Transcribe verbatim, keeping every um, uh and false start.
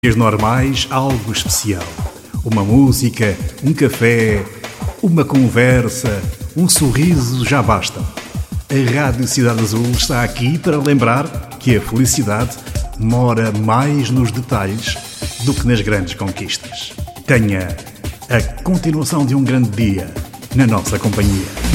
Dias normais, algo especial. Uma música, um café, uma conversa, um sorriso já bastam. A Rádio Cidade Azul está aqui para lembrar que a felicidade mora mais nos detalhes do que nas grandes conquistas. Tenha a continuação de um grande dia na nossa companhia.